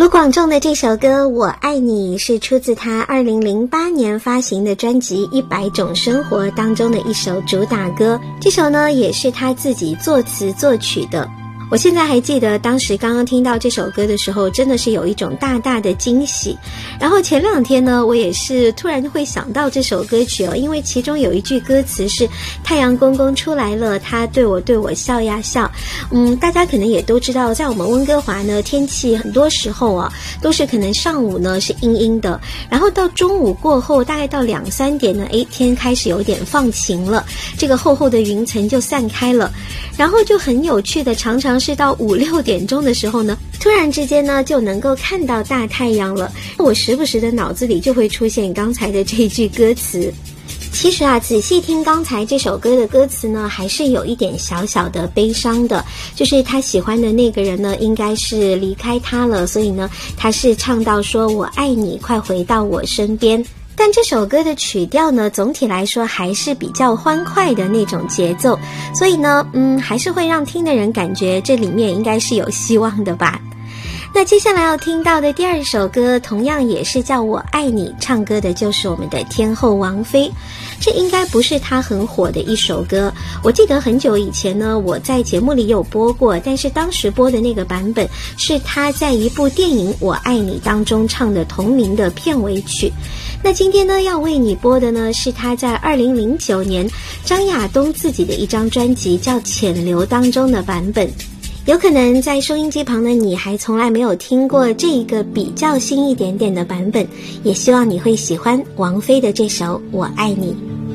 卢广仲的这首歌《我爱你》是出自他2008年发行的专辑《100种生活》当中的一首主打歌，这首呢也是他自己作词作曲的。我现在还记得当时刚刚听到这首歌的时候，真的是有一种大大的惊喜。然后前2天呢，我也是突然会想到这首歌曲哦，因为其中有一句歌词是太阳公公出来了，他对我笑呀笑。大家可能也都知道，在我们温哥华呢，天气很多时候啊都是可能上午呢是阴阴的，然后到中午过后大概到2、3点呢，天开始有点放晴了，这个厚厚的云层就散开了，然后就很有趣的常常是到5、6点钟的时候呢，突然之间呢就能够看到大太阳了。我时不时的脑子里就会出现刚才的这一句歌词。其实啊，仔细听刚才这首歌的歌词呢，还是有一点小小的悲伤的，就是他喜欢的那个人呢应该是离开他了，所以呢他是唱到说我爱你，快回到我身边。但这首歌的曲调呢，总体来说还是比较欢快的那种节奏，所以呢还是会让听的人感觉这里面应该是有希望的吧。那接下来要听到的第2首歌同样也是叫我爱你，唱歌的就是我们的天后王菲。这应该不是她很火的一首歌，我记得很久以前呢我在节目里有播过，但是当时播的那个版本是她在一部电影《我爱你》当中唱的同名的片尾曲。那今天呢要为你播的呢是她在2009年张亚东自己的一张专辑叫《潜流》当中的版本。有可能在收音机旁的你还从来没有听过这一个比较新一点点的版本，也希望你会喜欢王菲的这首《我爱你》。